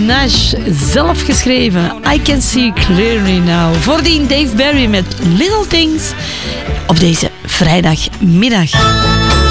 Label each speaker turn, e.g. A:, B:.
A: Nash, zelf geschreven. I Can See Clearly Now. Voordien Dave Berry met Little Things op deze vrijdagmiddag.